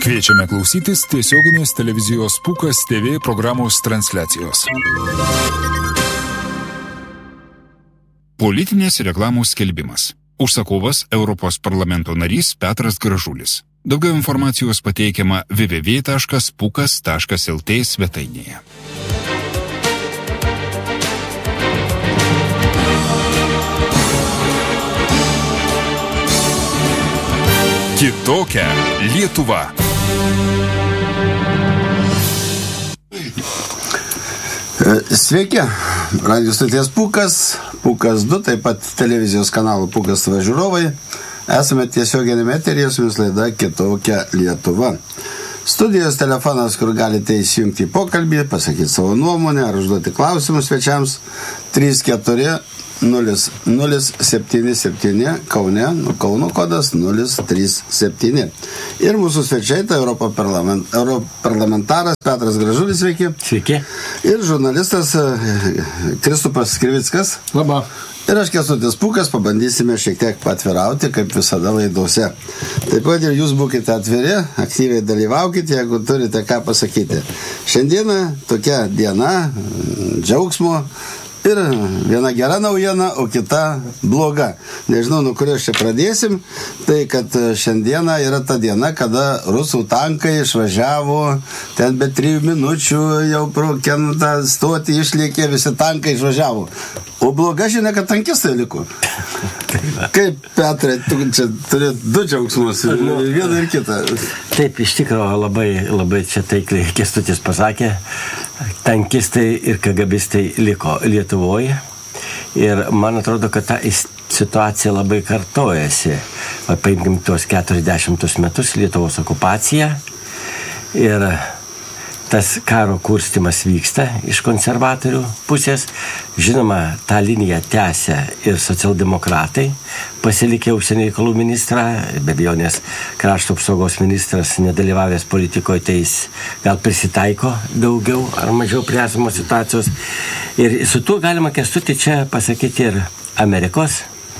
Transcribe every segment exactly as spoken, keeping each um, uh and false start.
Kviečiame klausytis tiesioginės televizijos Pūkas T V programos transliacijos. Politinės reklamos skelbimas. Užsakovas Europos parlamento narys Petras Gražulis. Daugiau informacijos pateikiama w w w taškas pukas taškas l t svetainėje. Kitokia Lietuva. Sveiki, radio stoties Pūkas, Pūkas du, taip pat televizijos kanalo Pūkas T V žiūrovai. Esame tiesioginiame eteryje, su jumis laida Kitokia Lietuva. Studijos telefonas, kur galite įsijungti į pokalbį, pasakyti savo nuomonę ar užduoti klausimus svečiams, trys keturi nulis nulis septyni septyni Kaune, nu, Kauno kodas nulis trys septyni. Ir mūsų svečiai, tai Europarlament, Europarlamentaras Petras Gražulis, sveiki. Sveiki. Ir žurnalistas Kristupas Krivickas. Labą. Ir aš Kęstutis Pūkas, pabandysime šiek tiek patvirauti, kaip visada laidose. Taip pat ir jūs būkite atviri, aktyviai dalyvaukite, jeigu turite ką pasakyti. Šiandieną tokia diena, džiaugsmo. Ir viena gera naujiena, o kita bloga. Nežinau, nuo kurios čia pradėsim. Tai, kad šiandieną yra ta diena, kada rusų tankai išvažiavo, ten be trijų minučių jau pro tą stotį išlėkė, visi tankai išvažiavo. O bloga žinia, kad tankistai liko. Kaip, Petrai, tu čia turi du džiaugsmus, vieną ir kitą. Taip, iš tikrųjų labai, labai čia taikliai Kęstutis pasakė. Tankistai ir kagabistai liko Lietuvoje. Ir man atrodo, kad ta situacija labai kartojasi. Paimkim tuos keturiasdešimtus metus Lietuvos okupaciją. Ir tas karo kurstimas vyksta iš konservatorių pusės. Žinoma, tą liniją tęsia ir socialdemokratai, pasilikę užsienio reikalų ministrą, be abejonės krašto apsaugos ministras nedalyvavęs politikoje, tai jis gal prisitaiko daugiau ar mažiau prie esamos situacijos. Ir su tuo galima Kęstutį čia pasakyti ir Amerikos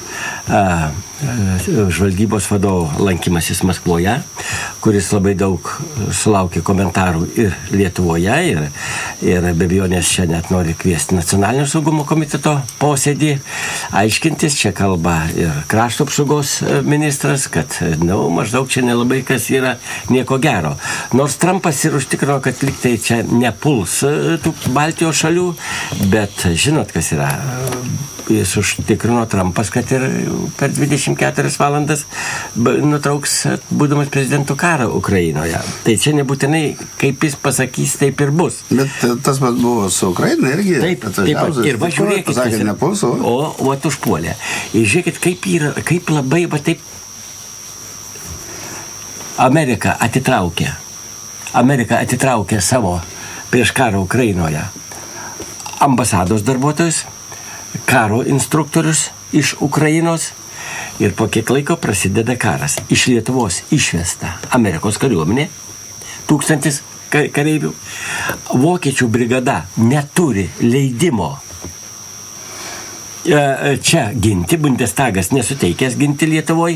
a, žvalgybos vadovo lankymasis Maskvoje, kuris labai daug sulaukė komentarų ir Lietuvoje, ir, ir be abejonės čia net nori kviesti Nacionalinio saugumo komiteto posėdį, aiškintis, čia kalba ir krašto apsaugos ministras, kad nu, maždaug čia nelabai kas yra nieko gero. Nors Trumpas ir užtikrino, kad liktai čia nepuls tų Baltijos šalių, bet žinot, kas yra. Jis užtikrino Trumpas, kad ir per dvidešimt keturias valandas nutrauks, būdamas prezidentų karą Ukrainoje. Tai čia nebūtinai, kaip jis pasakys, taip ir bus. Bet tas pat buvo su Ukraina irgi. Taip, taip, ir va žiūrėkit, pasakė, nepulso. O, o užpuolė. Ir žiūrėkit, kaip, yra, kaip labai, va taip, Amerika atitraukė. Amerika atitraukė savo prieš karą Ukrainoje ambasados darbuotojus, karo instruktorius iš Ukrainos, ir po kiek laiko prasideda karas. Iš Lietuvos išvesta Amerikos kariuomenė, tūkstantis kareivių. Vokiečių brigada neturi leidimo čia ginti, Bundestagas nesuteikęs ginti Lietuvoje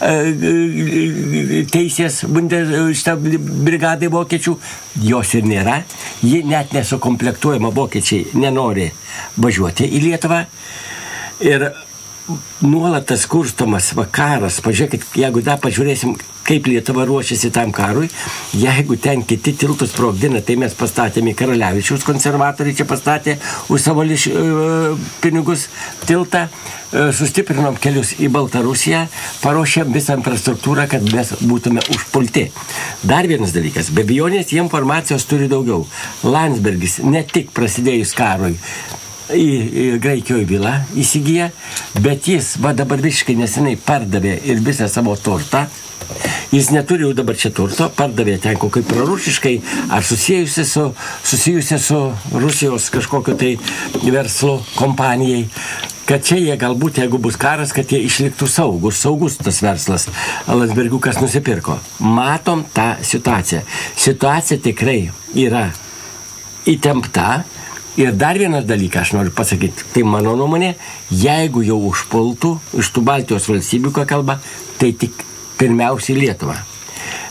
teisės šitą brigadai vokiečių, jos ir nėra, ji net nesukomplektuojama, vokiečiai nenori važiuoti į Lietuvą. Ir nuolat tas kurstomas vakaras, pažiūrėkit, jeigu dar pažiūrėsim, kaip Lietuva ruošiasi tam karui, jeigu ten kiti tiltus sprogdina, tai mes pastatėme į Karalevičiaus, konservatoriai čia pastatė už savo liš, uh, pinigus tiltą, uh, sustiprinom kelius į Baltarusiją, paruošėm visą infrastruktūrą, kad mes būtume užpulti. Dar vienas dalykas, be abejonės jie informacijos turi daugiau. Landsbergis ne tik prasidėjus karui į, į Graikijoje vilą įsigiję, bet jis va dabar visiškai nesenai pardavė ir visą savo turtą. Jis neturi jau dabar čia turto, pardavė ten kokį prorusiškai ar susijusi su, susijusi su Rusijos kažkokiu tai verslo kompanijai, kad čia jie galbūt, jeigu bus karas, kad jie išliktų saugus, saugus tas verslas. Landsbergiukas nusipirko. Matom tą situaciją. Situacija tikrai yra įtempta. Ir dar vienas dalykas, aš noriu pasakyti, tai mano nuomonė, jeigu jau užpultų iš tų Baltijos valstybių, ką kalba, tai tik pirmiausiai Lietuvą.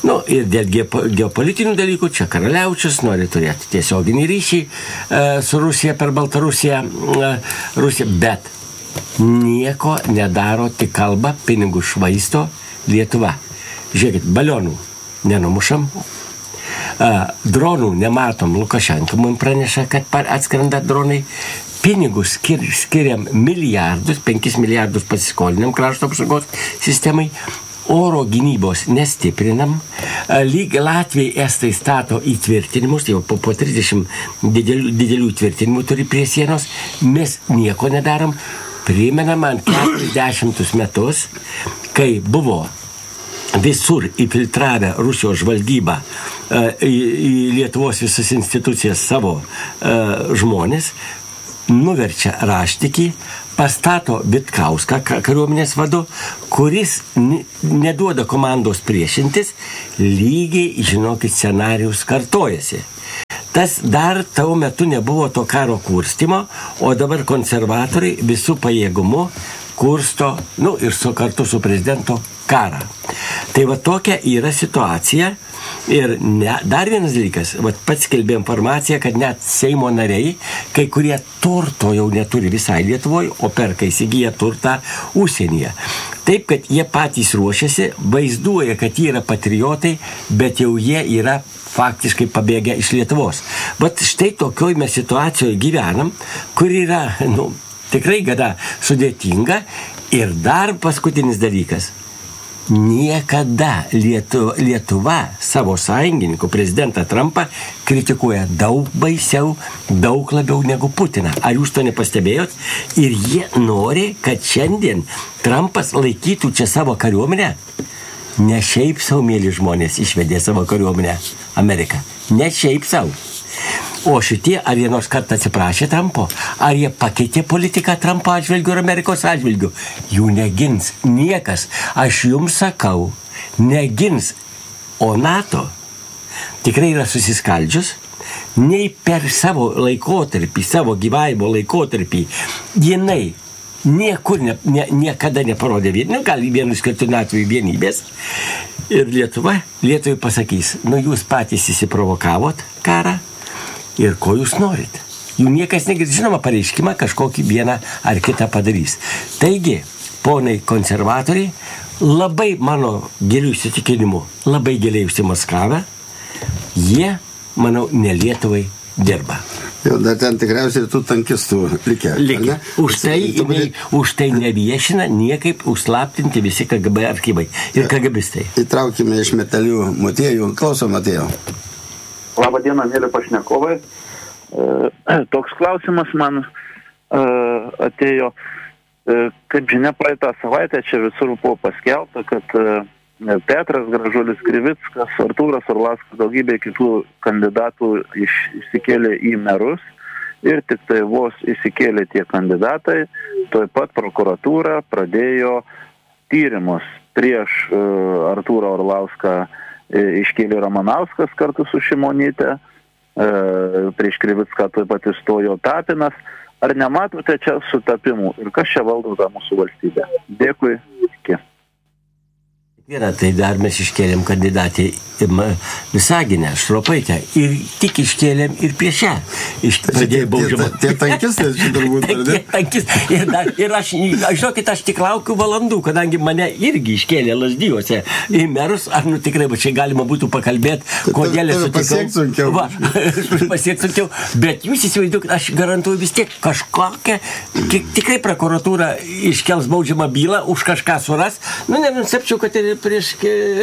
Nu, ir dėl geopolitinių dalykų, čia Karaliaučius nori turėti tiesioginį ryšį e, su Rusija per Baltarusiją, e, Rusiją, bet nieko nedaro, tik kalba, pinigų švaisto Lietuva. Žiūrėkit, balionų nenumušam, e, dronų nematom, Lukašenka mums praneša, kad atskrenda dronai, pinigus skir, skiriam milijardus, penkis milijardus pasiskolinam krašto apsaugos sistemai, oro gynybos nestiprinam, lyg Latvijai Estai stato įtvirtinimus, jau po, po trisdešimt didelių, didelių įtvirtinimų turi prie sienos, mes nieko nedarom, primena man keturiasdešimtus metus, kai buvo visur įfiltravę Rusijos žvalgybą į, į Lietuvos visas institucijas savo žmonės, nuverčia raštikį, pastato Vitkauską, kariuomenės vadu, kuris neduoda komandos priešintis, lygiai, žinokit, scenarijus kartojasi. Tas dar tau metu nebuvo to karo kurstimo, o dabar konservatoriai visų pajėgumu kursto, nu, ir su kartu su prezidento karą. Tai va tokia yra situacija. Ir ne, dar vienas dalykas, vat pats skelbė informaciją, kad net Seimo nariai, kai kurie turto jau neturi visai Lietuvoje, o perka įsigyja turtą užsienyje. Taip, kad jie patys ruošiasi, vaizduoja, kad jie yra patriotai, bet jau jie yra faktiškai pabėgę iš Lietuvos. Bet štai tokioj mes situacijoje gyvenam, kur yra, nu, tikrai gana sudėtinga. Ir dar paskutinis dalykas. Niekada Lietuva, Lietuva savo sąjungininkų prezidentą Trumpą kritikuoja daug baisiau, daug labiau negu Putiną. Ar jūs to nepastebėjot? Ir jie nori, kad šiandien Trumpas laikytų čia savo kariuomenę. Ne šiaip savo, mėly žmonės, išvedė savo kariuomenę Ameriką. Ne šiaip savo. O šitie, ar jie nors kartą atsiprašė Trumpo? Ar jie pakeitė politiką Trumpo atžvilgių ir Amerikos atžvilgių? Jų negins niekas. Aš jums sakau, negins. O NATO tikrai yra susiskaldžius, nei per savo laikotarpį, savo gyvavimo laikotarpį, jinai niekur ne, ne, niekada neparodė vienybės, gal vienu skirtiniu atveju vienybės. Ir Lietuva, Lietuvai pasakys, nu jūs patys įsiprovokavot karą, ir ko jūs norit. Jų niekas negirdi, žinoma, pareiškimą kažkokį vieną ar kitą padarys. Taigi, ponai konservatoriai, labai mano gilių įsitikinimu, labai giliai užsimaskavę, jie, manau, ne Lietuvai dirba. Jau dar ten tikriausiai tų tankistų likę. Likę. Už tai, jinai, už tai neviešina niekaip užslaptinti visi K G B archyvai ir KGBistai. Įtraukime iš metalių Motiejų. Klausom, Motiejų. Labą dieną, mėly pašnekovai. E, toks klausimas man e, atėjo. E, kaip žinia, praeitą savaitę čia visur buvo paskelbta, kad e, Petras Gražulis Krivickas, Artūras Orlauskas, daugybė kitų kandidatų iš, išsikėlė į merus ir tik tai vos išsikėlė tie kandidatai, tuoj pat prokuratūra pradėjo tyrimus prieš e, Artūrą Orlauską. Iškėlė Ramanauskas kartu su Šimonyte, e, prieš Krivicką taip pat įstojo Tapinas. Ar nematote čia sutapimų ir kas čia valdo tą mūsų valstybę? Dėkui. Iki. Yra, tai dar mes iškėlėm kandidatį Visaginę, Šropaitę ir tik iškėlėm ir prieš ją. Pradėjai baudžiamą. Tie tankistai, čia turbūt, ar ne? Tankistai. Ir, dar, ir aš, aš, žinokit, aš tik laukiu valandų, kadangi mane irgi iškėlė Lazdijuose į merus, ar nu tikrai, va, čia galima būtų pakalbėti, kodėl esu tikau. Va, pasiekt sunkiau. Bet jūs įsivaizduokit, aš garantuoju vis tiek kažkokią, tikrai prokuratūra iškels baudžiamą bylą, už kažką suras. Nu, nenusepčiau, kad ir prieš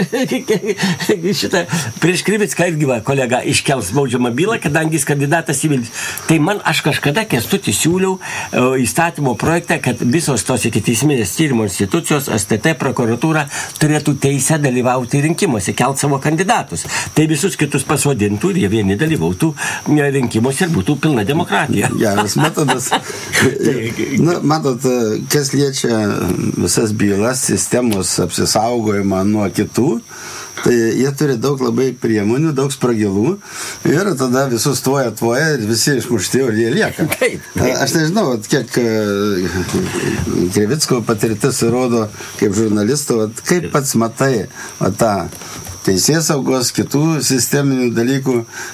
šitą, prieš Krivicką irgi va, kolega iškels baudžiamą bylą, kadangi jis kandidatas į Vilnių. Tai man aš kažkada Kęstutį siūliau uh, įstatymo projektą, kad visos tos ikiteisminės tyrimo institucijos, S T T, prokuratūra turėtų teisę dalyvauti rinkimuose, kelt savo kandidatus. Tai visus kitus pasodintų ir jie vieni dalyvautų rinkimuose ir būtų pilna demokratija. Geras metodas. Na, matot, kas liečia visas bylas, sistemos apsisaugojimą nuo kitų, tai jie turi daug labai priemonių, daug spragilų ir tada visus tvoja tvoja ir visi išmušti ir jie lieka. Taip, taip. Aš nežinau, kiek Krivicko patirtis rodo kaip žurnalisto, kaip pats matai tą teisėsaugos, kitų sisteminių dalykų,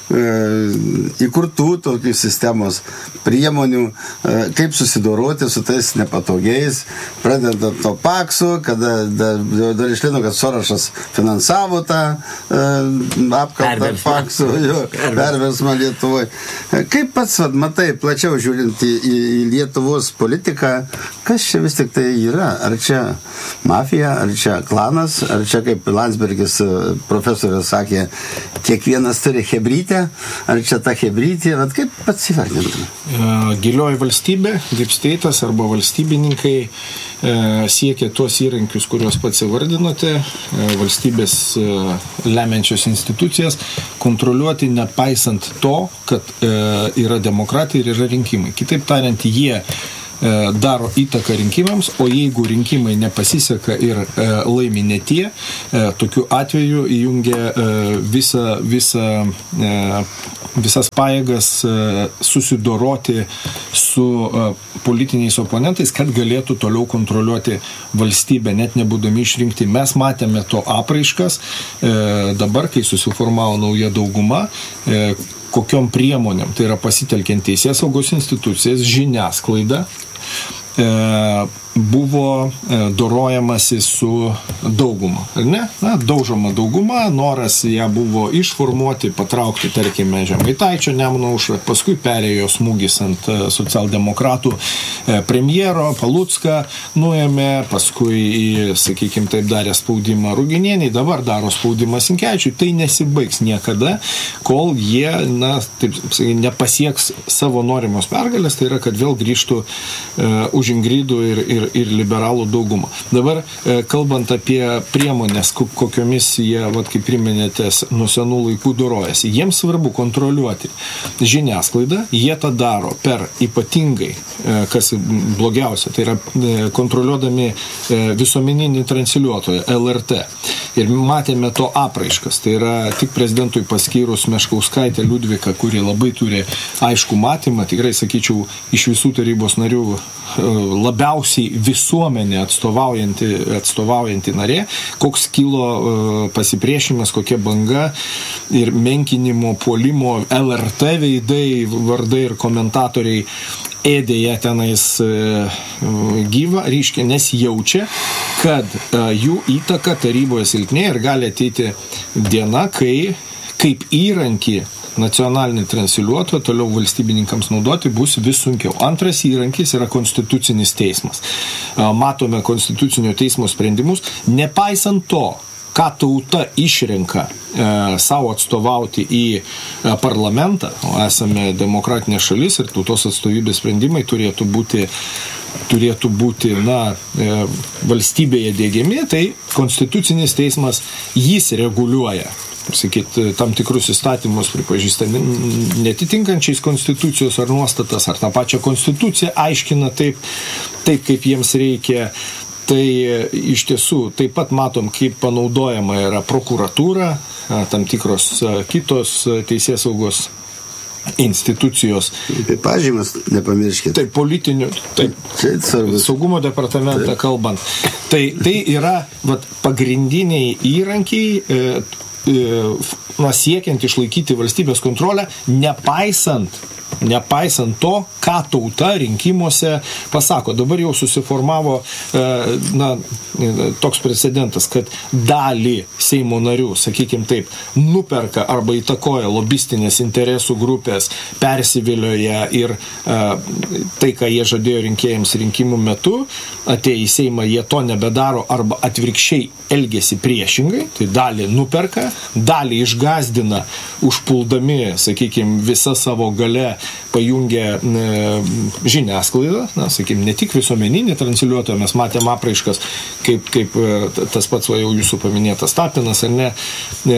įkurtų tokių sistemos priemonių, kaip susidoroti su tais nepatogiais, pradedant to paksu, kada dar, dar išlino, kad Sorošas finansavo tą apkaltą paksu, perversmą Lietuvoje. Kaip pats, vat, matai, plačiau žiūrint į, į Lietuvos politiką, kas čia vis tik tai yra? Ar čia mafija, ar čia klanas, ar čia, kaip Landsbergis profesorius sakė, kiekvienas turi hebrytę, ar čia ta hebrytė, vat kaip pats įvardintum? Gilioji valstybė, deep state'as arba valstybininkai siekia tuos įrankius, kuriuos pats įvardinote, valstybės lemiančios institucijas, kontroliuoti nepaisant to, kad yra demokratija ir yra rinkimai. Kitaip tariant, jie daro įtaką rinkimams, o jeigu rinkimai nepasiseka ir e, laimi ne tie, e, tokiu atveju įjungia e, visą, visą, e, visas pajėgas e, susidoroti su e, politiniais oponentais, kad galėtų toliau kontroliuoti valstybę, net nebūdami išrinkti. Mes matėme to apraiškas e, dabar, kai susiformavo nauja dauguma, e, kokiom priemonėm, tai yra pasitelkiant teisėsaugos institucijas, žiniasklaidą, e, buvo dorojamasi su dauguma, ar ne? Na, daužoma dauguma, noras ją buvo išformuoti, patraukti, tarkime, Žemaitaičio Nemuno aušrą, paskui perėjo smūgis ant socialdemokratų premjero, Palucką nuėmė, paskui, sakykime, taip darė spaudimą Ruginieniai, dabar daro spaudimą Sinkevičiui, tai nesibaigs niekada, kol jie, na, taip, nepasieks savo norimos pergalės, tai yra, kad vėl grįžtų uh, už Ingridų ir, ir ir liberalų daugumą. Dabar, kalbant apie priemonės, kokiomis jie, vat, kaip priminėtės, nuo senų laikų dorojasi, jiems svarbu kontroliuoti žiniasklaidą, jie tą daro per ypatingai, kas blogiausia, tai yra kontroliuodami visuomeninį transliuotoją L R T. Ir matėme to apraiškas, tai yra tik prezidentui paskyrus Meškauskaitę Liudviką, kuri labai turi aišku matymą, tikrai sakyčiau, iš visų tarybos narių labiausiai visuomenė atstovaujanti, atstovaujanti narė, koks kilo pasipriešimas, kokia banga ir menkinimo, puolimo L R T veidai, vardai ir komentatoriai ėdė ją tenais gyvą, reiškia, nes jaučia, kad jų įtaka taryboje silpnėja ir gali ateiti diena, kai kaip įrankį nacionalinį transliuotoją toliau valstybininkams naudoti bus vis sunkiau. Antras įrankis yra konstitucinis teismas. Matome konstitucinio teismo sprendimus, nepaisant to, ką tauta išrenka e, savo atstovauti į e, parlamentą, o esame demokratinė šalis ir tautos atstovybės sprendimai turėtų būti turėtų būti, na, e, valstybėje diegiami, tai konstitucinis teismas jis reguliuoja, sakyt, tam tikrus įstatymus pripažįsta netitinkančiais konstitucijos ar nuostatas, ar tą pačią konstituciją aiškina taip, taip kaip jiems reikia. Tai iš tiesų taip pat matom, kaip panaudojama yra prokuratūra, tam tikros kitos teisėsaugos institucijos. Kaip pažymas, nepamirškite. Tai politinių, tai saugumo departamentą kalbant. Tai, tai yra vat, pagrindiniai įrankiai, e, e, na, siekiant išlaikyti valstybės kontrolę, nepaisant nepaisant to, ką tauta rinkimuose pasako. Dabar jau susiformavo na, toks precedentas, kad dalį Seimo narių, sakykime taip, nuperka arba įtakoja lobistinės interesų grupės, persivilioja ir tai, ką jie žadėjo rinkėjams rinkimų metu, atėję į Seimą, jie to nebedaro arba atvirkščiai elgesi priešingai, tai dalį nuperka, dalį išgazdina, užpuldami, sakykime, visą savo galę pajungia e, žiniasklaidą, na, sakykime, ne tik visuomeninį transliuotoją, mes matėm apraiškas, kaip, kaip e, tas pats va, jau jūsų paminėtas Tapinas, ar ne, e,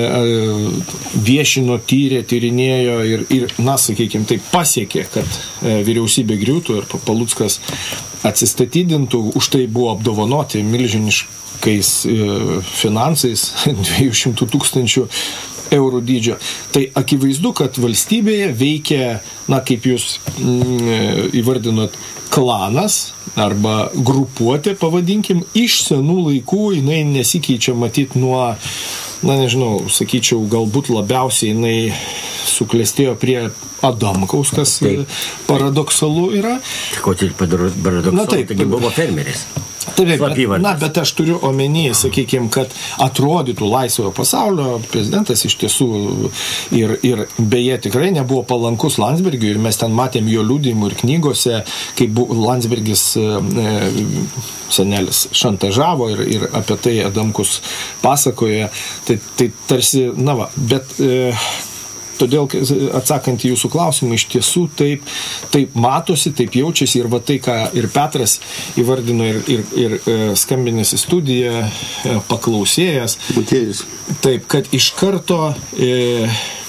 viešino, tyrė, tyrinėjo ir, ir na, sakykime, tai pasiekė, kad e, vyriausybė griūtų ir Paluckas atsistatydintų, už tai buvo apdovanoti milžiniškais e, finansais, dviejų šimtų tūkstančių eurų dydžio. Tai akivaizdu, kad valstybėje veikia, na, kaip jūs mm, įvardinot, klanas arba grupuotė, pavadinkim, iš senų laikų, jinai nesikeičia matyt nuo, na nežinau, sakyčiau, galbūt labiausiai jinai suklestėjo prie Adamkaus, kas taip paradoksalu yra. Ko tai paradoksalu, na, taip, taigi buvo fermeris. Taip, bet, na, bet aš turiu omeny, sakykime, kad atrodytų laisvojo pasaulio prezidentas iš tiesų ir, ir beje tikrai nebuvo palankus Landsbergiui ir mes ten matėm jo liudijimų ir knygose, kaip Landsbergis e, senelis šantažavo ir, ir apie tai Adamkus pasakoja. Tai, tai tarsi, na va, bet... E, Todėl, atsakant į jūsų klausimą, iš tiesų taip, taip matosi, taip jaučiasi ir va tai, ką ir Petras įvardino ir, ir, ir skambinęs į studiją, paklausėjas. Mutėjus. Taip, kad iš karto e,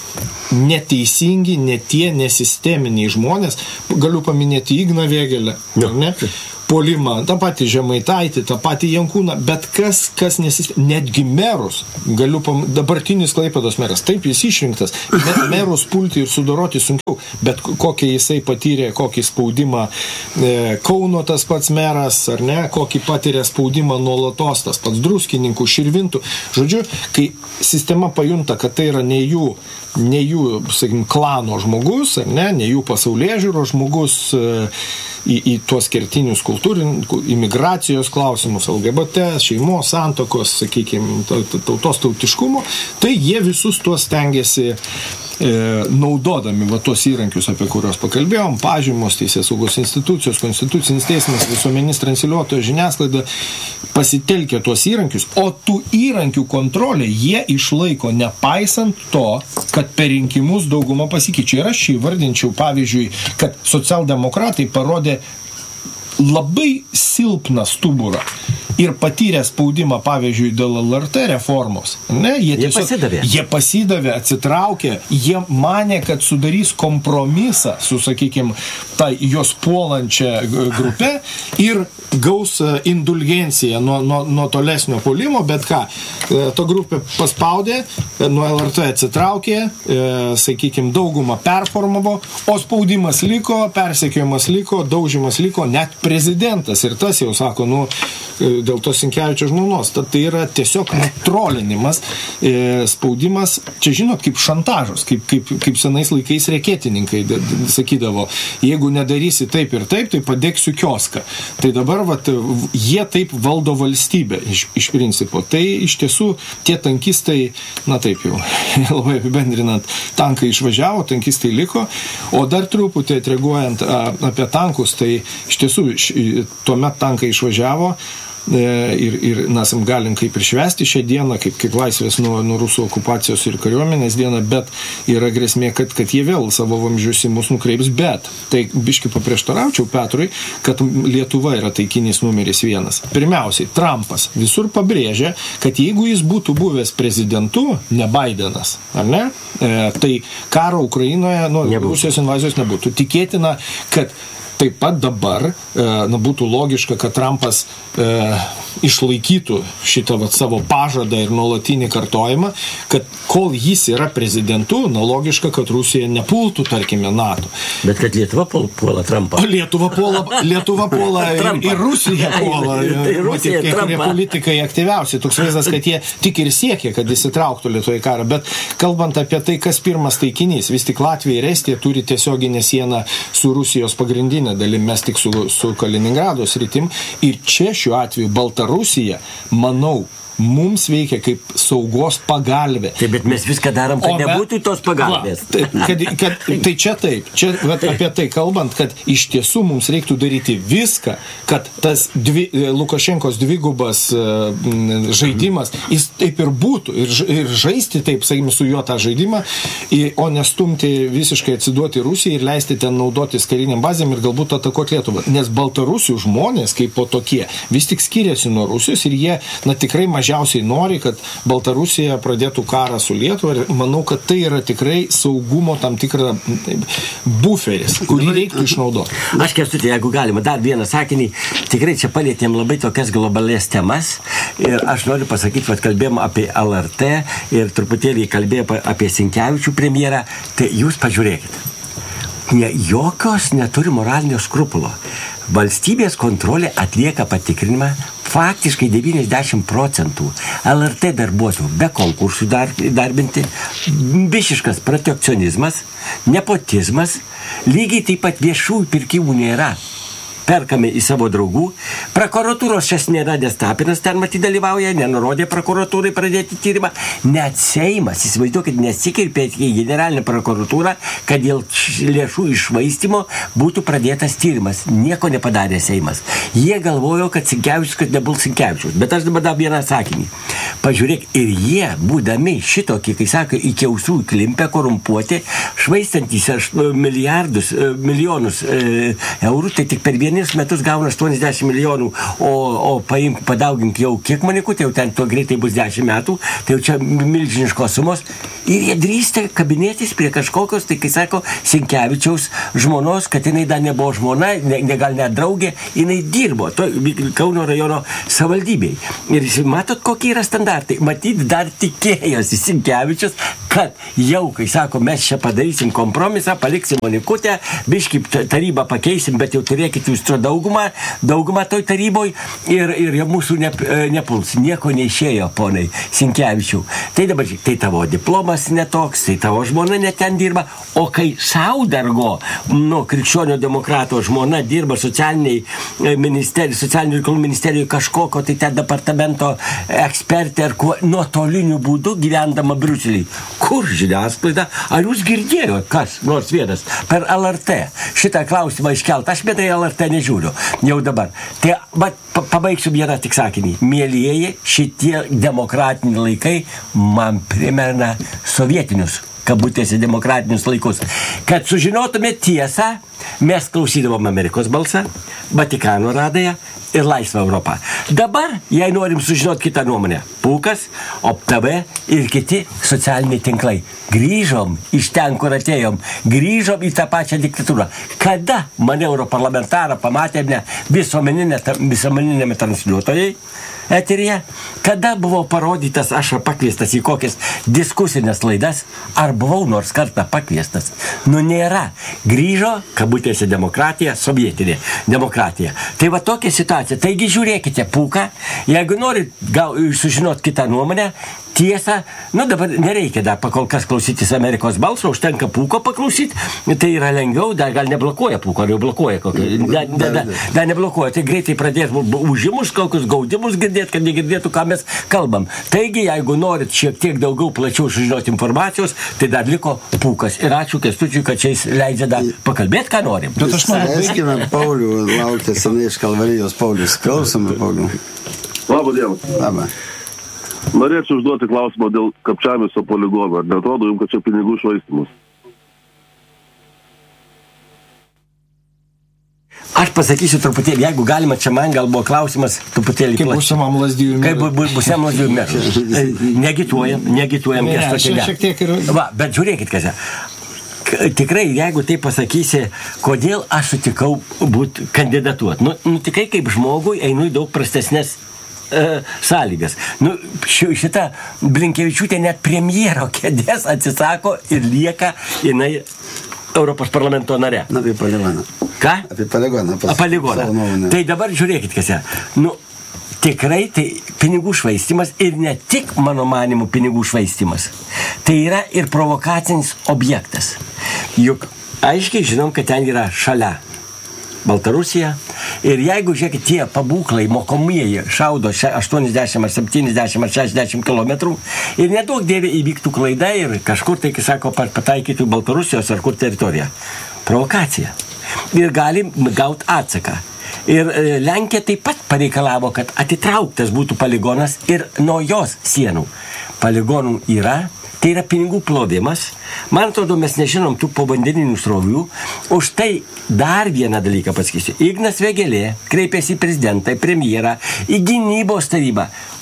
neteisingi, netie, nesisteminiai žmonės, galiu paminėti Igną Vėgėlę, ar ne? Polimą, tą patį Žemaitaitį, tą patį Jankūną, bet kas, kas nesis... netgi merus, galiu pam... dabartinis Klaipėdos meras, taip jis išrinktas, bet merus pulti ir sudoroti sunkiau, bet kokį jisai patyrė, kokį spaudimą e, Kauno tas pats meras, ar ne, kokį patyrė spaudimą nuolatos tas pats Druskininkų, Širvintų. Žodžiu, kai sistema pajunta, kad tai yra ne jų, ne jų, sakykim, klano žmogus, ar ne, ne jų pasaulėžiūro žmogus, e, į, į tuos kertinius kultūrinius, imigracijos klausimus, L G B T, šeimos, santokos, sakykime, tautos tautiškumo, tai jie visus tuos stengiasi e, naudodami va tos įrankius, apie kuriuos pakalbėjom, pažymos, teisės saugos institucijos, konstitucinis teismas, visuomeninis transliuotojo, žiniasklaida, pasitelkia tuos įrankius, o tų įrankių kontrolę jie išlaiko nepaisant to, kad per rinkimus dauguma pasikeičia. Ir aš įvardinčiau, pavyzdžiui, kad socialdemokratai parodė labai silpną stuburą ir patyrė spaudimą, pavyzdžiui, dėl L R T reformos. Ne? Jie, jie tiesiog, pasidavė. Jie pasidavė, atsitraukė, jie manė, kad sudarys kompromisą su, sakykime, tai jos puolančia grupe ir gaus indulgenciją nuo, nuo, nuo tolesnio puolimo, bet ką, to grupė paspaudė, nuo L R T atsitraukė, sakykime, daugumą performavo, o spaudimas liko, persekiojimas liko, daužimas liko, net prezidentas ir tas jau sako, nu, dėl to Sinkevičio žmonos. Tad tai yra tiesiog trolinimas, e, spaudimas, čia žinot, kaip šantažas, kaip, kaip, kaip senais laikais reketininkai sakydavo, jeigu nedarysi taip ir taip, tai padegsiu kioską. Tai dabar vat, jie taip valdo valstybę iš, iš principo. Tai iš tiesų tie tankistai, na taip jau, labai apibendrinant, tankai išvažiavo, tankistai liko, o dar truputį atreaguojant a, apie tankus, tai iš tiesų tuomet tankai išvažiavo, ir, ir mes galim kaip ir švęsti šią dieną, kaip, kaip laisvės nuo, nuo rusų okupacijos ir kariuomenės dieną, bet yra grėsmė, kad, kad jie vėl savo vamzdžius į mus nukreips, bet tai biški paprieštaraučiau Petrui, kad Lietuva yra taikinys numeris vienas. Pirmiausiai, Trumpas visur pabrėžia, kad jeigu jis būtų buvęs prezidentu, ne Bidenas, ar ne, e, tai karo Ukrainoje, nu, Rusijos invazijos nebūtų. Tikėtina, kad taip pat dabar, na, būtų logiška, kad Trumpas e, išlaikytų šitą vat, savo pažadą ir nuolatinį kartojimą, kad kol jis yra prezidentu, na, logiška, kad Rusija nepultų, tarkime, NATO. Bet kad Lietuva puola Trumpą. Lietuva puola, Lietuva puola ir, ir Rusija puola. Tai Rusija, kai kurie politikai aktyviausiai. Toks vaizdas, kad jie tik ir siekia, kad įsitrauktų Lietuvoje karą. Bet kalbant apie tai, kas pirmas taikinys, vis tik Latvija ir Estija turi tiesioginę sieną su Rusijos pagrindinė dalim, mes tik su, su Kaliningrado sritim. Ir čia šiuo atveju Baltarusija, manau, mums veikia kaip saugos pagalbė. Taip, bet mes viską darom, kad o, nebūtų tos pagalbės. Va, tai, kad, kad, tai čia taip, čia vat, apie tai kalbant, kad iš tiesų mums reiktų daryti viską, kad tas dvi, Lukašenkos dvigubas uh, žaidimas, jis taip ir būtų, ir, ir žaisti taip, sakykime, su juo tą žaidimą, o nestumti visiškai atsiduoti Rusijai ir leisti ten naudotis kariniam bazėm ir galbūt atakuoti Lietuvą. Nes Baltarusių žmonės, kaip po tokie, vis tik skiriasi nuo Rusijos ir jie, na, tikrai mažiau mažiausiai nori, kad Baltarusija pradėtų karą su Lietuva ir manau, kad tai yra tikrai saugumo tam tikra buferis, kurį reiktų išnaudoti. Aš Kęstuti, jeigu galima, dar vieną sakinį, tikrai čia palietėm labai tokias globalės temas ir aš noriu pasakyti, kad kalbėjom apie L R T ir truputėlį kalbėjom apie Sinkevičių premjerą, tai jūs pažiūrėkit. Ne, jokios neturi moralinio skrupulo. Valstybės kontrolė atlieka patikrinimą faktiškai devyniasdešimt procentų L R T darbuotojų be konkursų dar, darbinti, bišiškas protekcionizmas, nepotizmas, lygiai taip pat viešųjų pirkimų nėra. Perkame į savo draugų. Prokuratūros šias nėra, nes Tapinas ten matyti dalyvauja, nenurodė prokuratūrai pradėti tyrimą. Net Seimas, įsivaizduokit, nesikirpė į generalinę prokuratūrą, kad dėl lėšų iššvaistymo būtų pradėtas tyrimas. Nieko nepadarė Seimas. Jie galvojo, kad Sinkevičius, kad nebus Sinkevičius. Bet aš dabar dar vieną sakinį. Pažiūrėk, ir jie, būdami šitokį, kai sako, iki ausų klimpę, korumpuoti, švaistantys milijardus, milijonus e, eurų, tai tik per vienį metus gauna aštuoniasdešimt milijonų, o, o paimk, padaugink jau kiek manikų, tai jau ten to greitai bus dešimt metų, tai jau čia milžiniškos sumos. Ir jie drįsta kabinėtis prie kažkokios, tai kai sako, Sinkevičiaus žmonos, kad jinai dar nebuvo žmona, ne, ne gal net draugė, jinai dirbo to, Kauno rajono savaldybei. Ir matot, kokie yra standartai. Matyt, dar tikėjosi Sinkevičius, kad jau, kai sako, mes čia padarysim kompromisą, paliksim manikutę, biškį tarybą pakeisim, bet jau turėkit jūs daugumą, daugumą toj taryboj ir, ir mūsų ne, nepuls. Nieko neišėjo, ponai Sinkevičių. Tai dabar, tai tavo diplomas netoks, tai tavo žmona net ten dirba, o kai Saudargo, nu, krikščionio demokrato žmona dirba socialiniai ministerijai, socialinių reikalų ministerijoje kažkokio, tai ten departamento ekspertė ar kuo, nuotoliniu būdu gyvendama Briuselį. Kur žiniasklaida? Ar jūs girdėjo, kas nors vienas per L R T šitą klausimą iškelt? Aš bendrai L R T nežiūriu, jau dabar. Tai, bet pabaigsiu vieną tik sakinį. Mielieji, šitie demokratiniai laikai man primena sovietinius, kabutėse demokratinius laikus. Kad sužinotume tiesą, mes klausydavom Amerikos balsą, Vatikano radąją ir Laisvą Europą. Dabar, jei norim sužinoti kitą nuomonę, Pūkas, O P T V ir kiti socialiniai tinklai. Grįžom iš ten, kur atėjom. Grįžom į tą pačią diktatūrą. Kada mane europarlamentarą pamatėme visuomeninėme transliuotojai eteryje, kada buvo parodytas, aš pakviestas į kokias diskusinės laidas, ar buvau nors kartą pakviestas. Nu nėra. Grįžo, kabutėse demokratija, sovietinė demokratija. Tai va tokia situacija. Taigi žiūrėkite Pūką, jeigu norit gal sužinoti kitą nuomonę, tiesą, nu dabar nereikia dar pakol kas klausytis Amerikos balso, užtenka Pūko paklausyti, tai yra lengviau, dar gal neblokuoja Pūko, ar jau blokuoja kokį, dar, dar, dar, dar neblokuoja, tai greitai pradės užimus, kokius gaudimus girdėti, kad negirdėtų, ką mes kalbam. Taigi, jeigu norit šiek tiek daugiau plačiau sužinoti informacijos, tai dar liko Pūkas. Ir ačiū Kęstučiui, kad čia jis leidžia dar pakalbėti, ką norim. Bet aš noriu. Leiskime Paulių, laukia senai iš Kalvarijos Paulius. Klausome, Paulių. Labą dieną. Labą. Norėčiau užduoti klausimą dėl Kapčiamiesto poligono. Ar neatrodo jums, kad čia pinigų švaistymas? Aš pasakysiu truputėlį, jeigu galima, čia man gal buvo klausimas truputėlį Kaip plačiau. būsimam Lazdijų merui. Kaip bu- bu- būsimam Lazdijų merui. Negituojam, negituojam. Ne, Kęstuti, čia ne. šiek tiek ir- Va, bet žiūrėkit, kas čia. K- Tikrai, jeigu tai pasakysi, kodėl aš sutikau būti kandidatuoti. Nu, nu, tikrai kaip žmogui einu į daug prastesnės e, sąlygas. Nu, ši, šita Blinkevičiūtė net premjero kėdės atsisako ir lieka jinai Europos parlamento nare. Na, apie poligoną. Ką? Apie poligoną. A, poligoną. Tai dabar žiūrėkit, kas yra. Nu, tikrai tai pinigų švaistymas ir ne tik, mano manimu, pinigų švaistymas. Tai yra ir provokacinis objektas. Juk aiškiai žinom, kad ten yra šalia Baltarusija. Ir jeigu, žiūrėkit, tie pabūklai mokomieji šaudo aštuoniasdešimt ar septyniasdešimt ar šešiasdešimt kilometrų ir nedaug dėvė įvyktų klaida ir kažkur, tai, kai sako, pataikytų Baltarusijos ar kur teritoriją. Provokacija. Ir galim gauti atsaką. Ir e, Lenkija taip pat pareikalavo, kad atitrauktas būtų poligonas ir nuo jos sienų. Poligonų yra. Tai yra pinigų plovimas. Man atrodo, mes nežinom tų povandeninių srovių. Už tai dar vieną dalyką pasakysiu. Ignas Vėgėlė kreipėsi į prezidentą, į premjerą, į gynybos tarybą.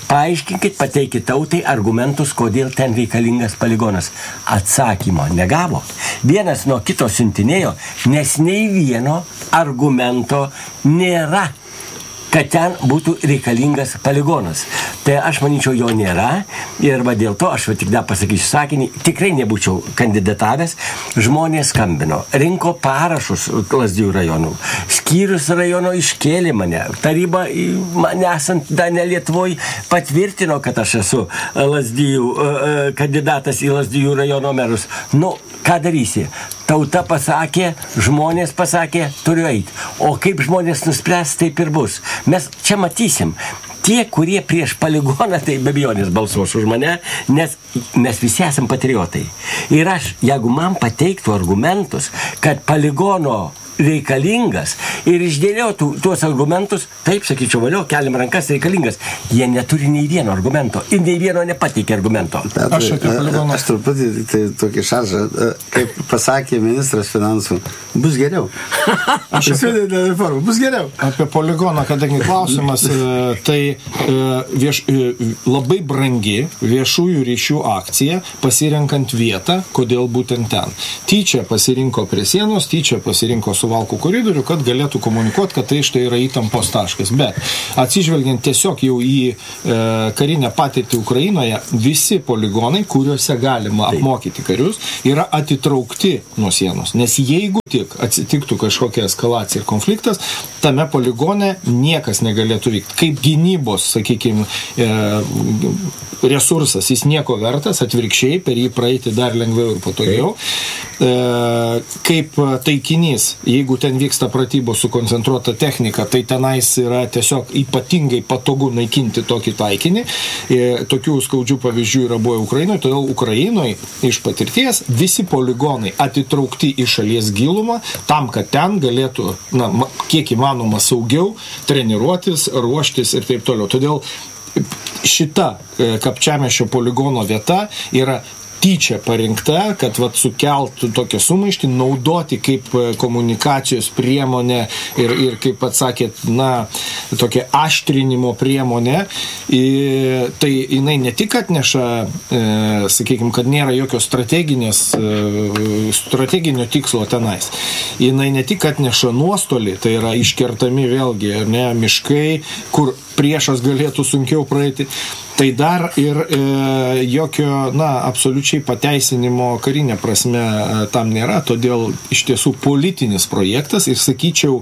paaiškinkit, pateikit tautai argumentus, kodėl ten reikalingas poligonas. Atsakymo negavo. Vienas nuo kito siuntinėjo, nes nei vieno argumento nėra, kad ten būtų reikalingas poligonas. Tai aš manyčiau, jo nėra ir va dėl to aš va tik dar pasakysiu sakinį, tikrai nebūčiau kandidatavęs, žmonės skambino, rinko parašus Lazdijų rajonų, skyrius rajono iškėlė mane, taryba mane esant dar ne Lietuvoj patvirtino, kad aš esu Lazdijų, kandidatas į Lazdijų rajono merus. Nu, ką darysi? Tauta pasakė, žmonės pasakė, turiu eiti. O kaip žmonės nuspręs, taip ir bus. Mes čia matysim. Tie, kurie prieš poligoną, tai be abejonės balsuos už mane, nes mes visi esam patriotai. Ir aš, jeigu man pateiktų argumentus, kad poligono reikalingas ir išdėliotų tuos argumentus, taip sakyčiau, valio, keliam rankas, reikalingas. Jie neturi nei vieno argumento ir nei vieno nepateikė argumento. Aš, aš truputį tai tokį šaržą, kaip pasakė ministras finansų, bus geriau. Aš apie, bus geriau. Apie poligoną, kadangi klausimas, tai vieš, labai brangi viešųjų ryšių akcija, pasirenkant vietą, kodėl būtent ten. Tyčia pasirinko prie sienos, tyčia pasirinko Suvalkų koridorių, kad galėtų komunikuoti, kad tai štai yra įtampos taškas. Bet atsižvelgiant tiesiog jau į e, karinę patirtį Ukrainoje, visi poligonai, kuriuose galima apmokyti karius, yra atitraukti nuo sienos. Nes jeigu tik atsitiktų kažkokia eskalacija ir konfliktas, tame poligone niekas negalėtų vykti. Kaip gynybos, sakykime, e, resursas, jis nieko vertas, atvirkščiai, per jį praeiti dar lengviau ir patogiau. E, kaip taikinys, jeigu ten vyksta pratybos su koncentruota technika, tai tenais yra tiesiog ypatingai patogu naikinti tokį taikinį. E, tokių skaudžių pavyzdžių yra buvę Ukrainoje, todėl Ukrainoje iš patirties visi poligonai atitraukti į šalies gilumą, tam, kad ten galėtų, na, kiek įmanoma saugiau treniruotis, ruoštis ir taip toliau. Todėl šita Kapčiamiesčio poligono vieta yra tyčia parinkta, kad vat sukeltų tokią sumaištį, naudoti kaip komunikacijos priemonę ir, ir kaip atsakėt, na, tokia aštrinimo priemonė. Ir tai jinai ne tik atneša, e, sakykime, kad nėra jokio strateginės, e, strateginio tikslo tenais. Jinai ne tik atneša nuostolį, tai yra iškertami vėlgi, ne, miškai, kur priešas galėtų sunkiau praeiti. Tai dar ir e, jokio, na, absoliučiai pateisinimo karinė prasme e, tam nėra, todėl iš tiesų politinis projektas ir, sakyčiau,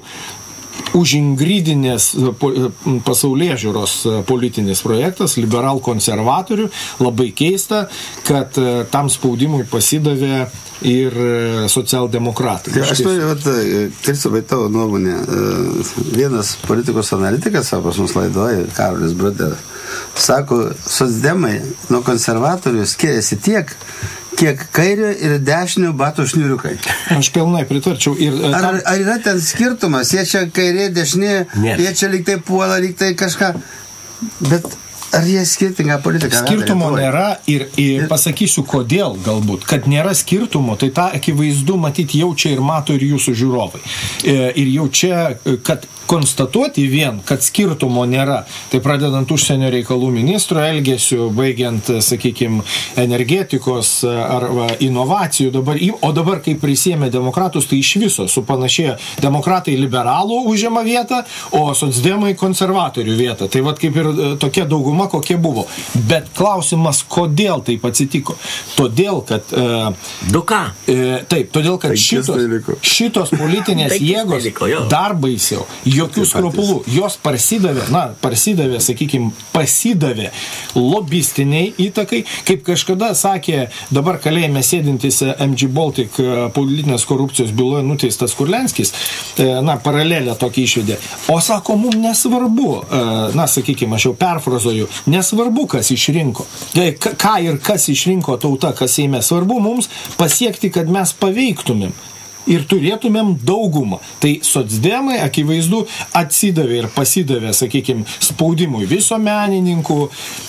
užingrydinės pasaulėžiūros politinis projektas, liberal-konservatorių, labai keista, kad e, tam spaudimui pasidavė ir socialdemokratai. Tai aš noriu, Kristupai, tavo nuomonė. Vienas politikos analitikas, pas mus laidoje, Karolis Broderis, sako, socdemai nuo konservatorių skiriasi tiek, kiek kairio ir dešinio batų šniuriukai. Aš pilnai pritarčiau. Ir, ar, tam... ar yra ten skirtumas? Jie čia kairė, dešinė, jie čia lyg tai puola, lyg tai kažką. Bet ar jie skirtingą politiką? Skirtumo nėra ir, ir pasakysiu kodėl galbūt. Kad nėra skirtumo, tai tą akivaizdu matyti jaučia ir mato ir jūsų žiūrovai. Ir jau čia, kad konstatuoti vien, kad skirtumo nėra, tai pradedant užsienio reikalų ministro elgesiu, baigiant, sakykime, energetikos ar va, inovacijų, dabar, o dabar, kai prisėmė demokratus, tai iš viso supanašėjo demokratai liberalų užima vietą, o socdemai konservatorių vietą. Tai vat kaip ir tokia dauguma, kokie buvo. Bet klausimas, kodėl taip atsitiko? Todėl, kad... E, du ką? E, taip, todėl, kad šitos, šitos politinės jėgos dar baisiau. Jokių skrupulų. Jos parsidavė, na, parsidavė, sakykime, pasidavė lobistiniai įtakai, kaip kažkada sakė dabar kalėjime sėdintis M G Baltic politinės korupcijos byloje nuteistas Kurlenskis, na, paralelę tokį išvedė. O sako, mums nesvarbu, na, sakykime, aš jau perfrazuoju, nesvarbu, kas išrinko. Ką ir kas išrinko tauta, kas Seime, svarbu mums pasiekti, kad mes paveiktumėm ir turėtumėm daugumą. Tai socdemai, akivaizdu, atsidavė ir pasidavė, sakykime, spaudimui visuomenininkų,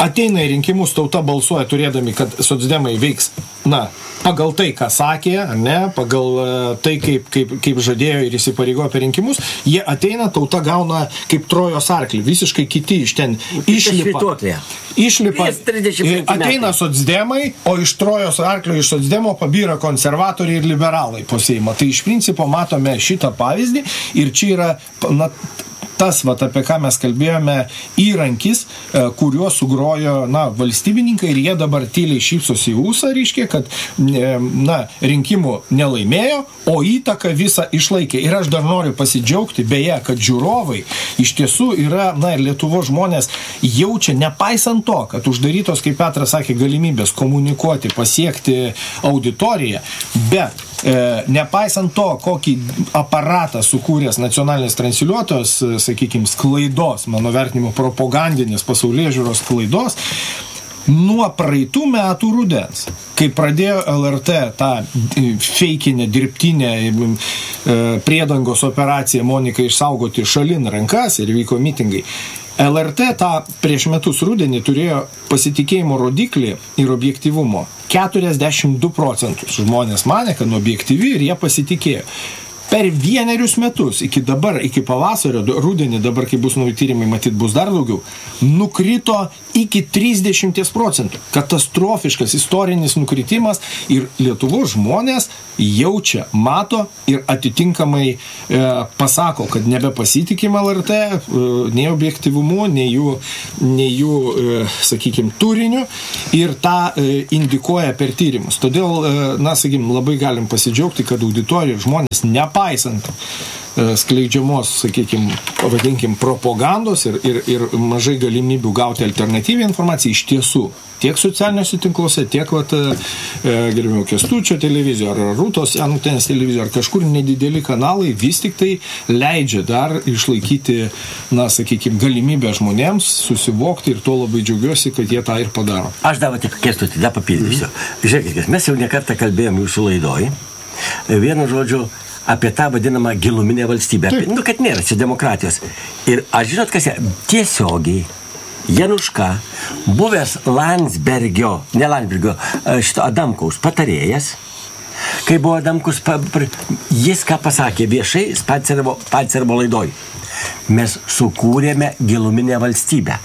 ateina į rinkimus, tauta balsuoja turėdami, kad socdemai veiks, na, pagal tai, ką sakė, ne, pagal tai, kaip, kaip, kaip žadėjo ir įsipareigojo per rinkimus, jie ateina, tauta gauna kaip Trojos arklį, visiškai kiti iš ten išlipa. Išlipa, ateina socdemai, o iš Trojos arklio, iš socdemo pabyra konservatoriai ir liberalai po Seimą. Tai iš principo matome šitą pavyzdį ir čia yra, na, tas, vat, apie ką mes kalbėjome, įrankis, kuriuo sugrojo, na, valstybininkai ir jie dabar tyliai šypsosi į ūsą, reiškia, kad, na, rinkimų nelaimėjo, o įtaką visą išlaikė. Ir aš dar noriu pasidžiaugti, beje, kad žiūrovai iš tiesų yra, na, ir Lietuvos žmonės jaučia, nepaisant to, kad uždarytos, kaip Petras sakė, galimybės komunikuoti, pasiekti auditoriją, bet e, nepaisant to, kokį aparatą sukūręs nacionalinis transliuotojas, sakykime, sklaidos, mano vertinimu, propagandinės pasaulėžiūros sklaidos, nuo praeitų metų rudens, kai pradėjo L R T tą feikinę, dirbtinę priedangos operaciją Monikai išsaugoti šalin rankas ir vyko mitingai, L R T tą prieš metus rudenį turėjo pasitikėjimo rodiklį ir objektyvumo keturiasdešimt du procentus. Žmonės manė, kad objektyvi ir jie pasitikėjo. Per vienerius metus, iki dabar, iki pavasario, rudenį, dabar, kai bus nauji tyrimai, matyt, bus dar daugiau, nukrito iki trisdešimt procentų. Katastrofiškas istorinis nukritimas ir Lietuvos žmonės jaučia, mato ir atitinkamai e, pasako, kad nebepasitikim L R T, e, nei objektyvumu, nei jų, nei jų e, sakykime, turiniu ir tą e, indikuoja per tyrimus. Todėl, e, na, sakykim, labai galim pasidžiaugti, kad auditorijų žmonės nepaisant skleidžiamos, sakykime, pavadinkim, propagandos ir, ir, ir mažai galimybių gauti alternatyvią informaciją iš tiesų. Tiek socialiniuose tinkluose, tiek, vat, gerbėjau, Kęstučio televizijo, ar Rūtos Janutės televizijo, ar kažkur nedideli kanalai vis tik tai leidžia dar išlaikyti, na, sakykime, galimybę žmonėms susivokti ir to labai džiaugiuosi, kad jie tą ir padaro. Aš dar tik Kęstutį, dar papildysiu. Mhm. Žiūrėkit, mes jau nekartą kalbėjom jūsų laidoj. Vienu žodžiu, apie tą vadinamą giluminę valstybę. Apie, nu, kad nėra čia demokratijos. Ir aš žinot, kas yra? Tiesiogiai Januška, buvęs Landsbergio, ne Landsbergio, šito Adamkaus patarėjas, kai buvo Adamkus, pa, pra, jis ką pasakė viešai Pancerovo, Pancerovo laidoj. Mes sukūrėme giluminę valstybę.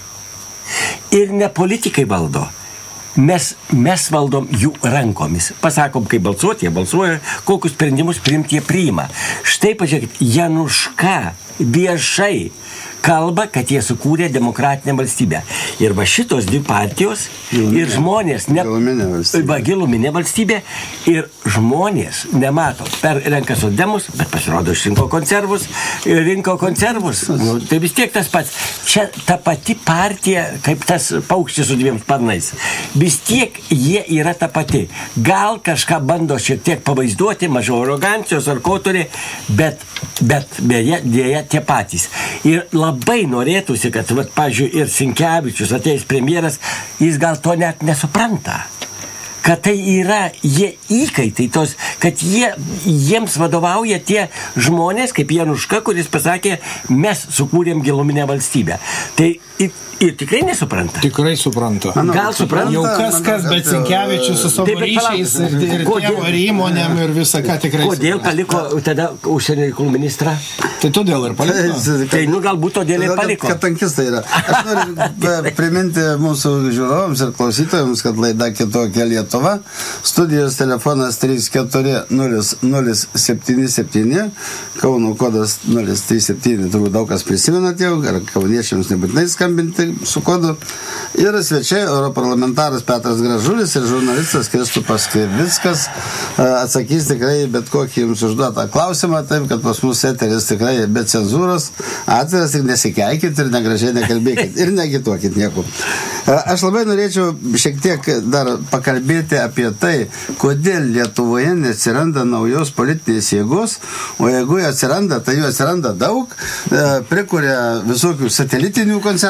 Ir ne politikai valdo. Mes, mes valdom jų rankomis. Pasakom, kaip balsuoti, jie balsuoja, kokius sprendimus priimti jie priima. Štai, pažiūrėkit, Januška viešai kalba, kad jie sukūrė demokratinę valstybę. Ir va šitos dvi partijos giluminė, ir žmonės ne, giluminė valstybė. Va, giluminė valstybė ir žmonės nemato. Per renka socdemus, bet pasirodo išrinko konservus, rinko konservus. Nu, tai vis tiek tas pats. Čia ta pati partija, kaip tas paukštis su dviem sparnais. Vis tiek jie yra ta pati. Gal kažką bando šiek tiek pavaizduoti, mažiau arogancijos ar ko turi, bet, bet beje, dėja tie patys. Ir labai norėtųsi, kad, vat, pavyzdžiui, ir Sinkevičius ateis premjeras, jis gal to net nesupranta. Kad tai yra jie įkaitai, tos, kad jie, jiems vadovauja tie žmonės, kaip Januška, kuris pasakė, mes sukūrėm giluminę valstybę. Tai ir, ir tikrai nesupranta. Tikrai supranta. Manau, gal supranta. Jau kas kas, bet Sinkevičius su savo ryšiais ir, ir tėvo ir įmonėm ir visą ką tikrai kodėl supranta. Paliko tada užsienio reikalų ministrą? Tai todėl ir paliko. Tai, nu, galbūt todėl ir paliko. Kad tankistai yra. Aš noriu priminti mūsų žiūrovams ir klausytojams, kad laida Kitokia Lietuva. Studijos telefonas trys keturi nulis nulis septyni septyni, Kauno kodas nulis trys septyni. Turbūt daug kas prisimenat jau, ar kauniečiams nebūtinai skambinti su kodu. Ir svečiai europarlamentaras Petras Gražulis ir žurnalistas Kristupas Krivickas atsakys tikrai bet kokį jums užduotą klausimą, taip kad pas mus eteris tikrai be cenzūros, atviras, tik nesikeikit ir negražiai nekalbėkit ir negituokit nieko. Aš labai norėčiau šiek tiek dar pakalbėti apie tai, kodėl Lietuvoje neatsiranda naujos politinės jėgos, o jeigu jie atsiranda, tai jų atsiranda daug, prikuria visokių satelitinių konservatoriai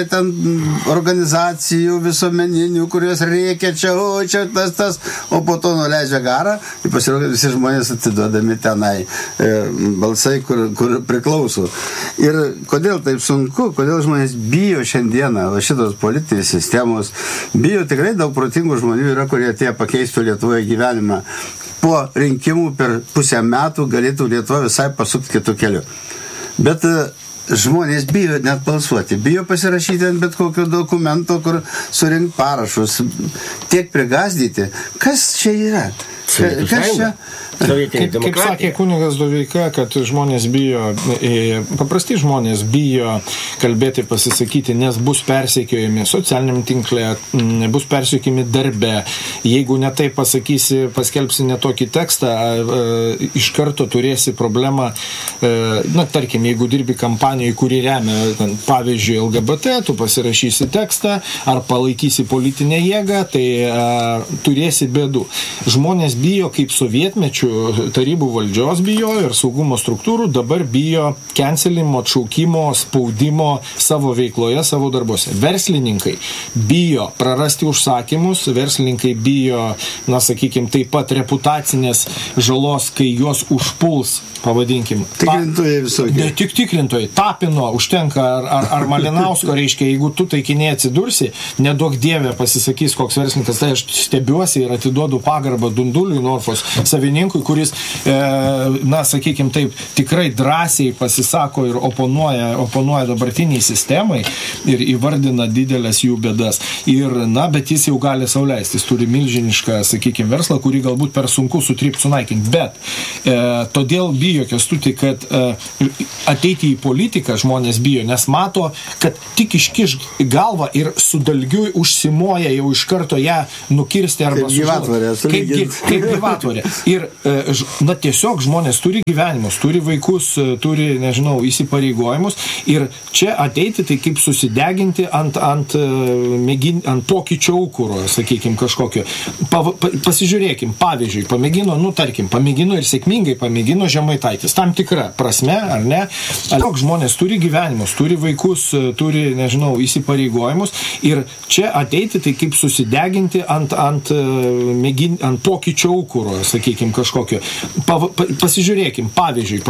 žinai, ten organizacijų visuomeninių, kurios reikia čia, o čia tas, tas, o po to nuleidžia garą ir pasirodo visi žmonės atiduodami tenai e, balsai, kur, kur priklauso. Ir kodėl taip sunku, kodėl žmonės bijo šiandieną šitos politinės sistemos, bijo tikrai daug protingų žmonių yra, kurie atėjo pakeistų Lietuvoje gyvenimą. Po rinkimų per pusę metų galėtų Lietuva visai pasukti kitų kelių. Bet žmonės bijo net balsuoti, bijo pasirašyti ant bet kokio dokumento, kur surinkti parašus, tiek prigazdyti. Kas čia yra? Kas čia? Kaip, kaip sakė kunigas Doveika, kad žmonės bijo, paprasti žmonės bijo kalbėti, pasisakyti, nes bus persekiojami socialiniam tinkle, bus persekiojami darbe. Jeigu ne tai pasakysi, paskelbsi ne tokį tekstą, iš karto turėsi problemą, na, tarkim, jeigu dirbi kampanijoje, kuri remia, pavyzdžiui, L G B T, tu pasirašysi tekstą ar palaikysi politinę jėgą, tai a, turėsi bėdų. Žmonės bijo kaip sovietmečių tarybų valdžios bijo ir saugumo struktūrų, dabar bijo cancelimo, atšaukimo, spaudimo savo veikloje, savo darbuose. Verslininkai bijo prarasti užsakymus, verslininkai bijo, na, sakykime, taip pat reputacinės žalos, kai juos užpuls, pavadinkim. Tikrintojai visokie. Ne, tik tikrintojai. Tapino užtenka ar, ar, ar Malinausko, reiškia, jeigu tu taikinėje atsidursi, neduok dievė pasisakys koks verslininkas, tai aš stebiuosi ir atiduodu pagarbą Dunduliui, Norfos savininkui, kuris, e, na, sakykime taip, tikrai drąsiai pasisako ir oponuoja, oponuoja dabartiniai sistemai ir įvardina didelės jų bėdas. Ir, na, bet jis jau gali sau leisti. Jis turi milžinišką, sakykime, verslą, kurį galbūt per sunku sutrypti, sunaikinti. Bet e, todėl bijo, Kęstuti, kad e, ateiti į politiką žmonės bijo, nes mato, kad tik iškiš galvą ir su dalgiu užsimoja jau iš karto ją nukirsti arba kaip gyvatvorė. Kaip, kaip gyvatvorė. Ir, na, tiesiog žmonės turi gyvenimus, turi vaikus, turi, nežinau, įsipareigojimus ir čia ateiti, tai kaip susideginti ant, ant, mėgin, ant pokyčio aukuro, sakykime, kažkokio. Pa, pa, pasižiūrėkim, pavyzdžiui, pamėgino, nu, tarkim, pamėgino ir sėkmingai pamėgino Žemaitaitis, tam tikra prasme, ar ne? Tiesiog žmonės turi gyvenimus, turi vaikus, turi, nežinau, įsipareigojimus ir čia ateiti, tai kaip susideginti ant, ant, mėgin, ant pokyčio aukuro, sakykime, kažkokio. Pa, pa, pasižiūrėkim, pavyzdžiui,